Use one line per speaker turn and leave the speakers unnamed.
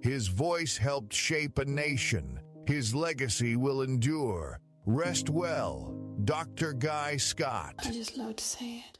His voice helped shape a nation. His legacy will endure. Rest well, Dr. Guy Scott.
I just love to say it.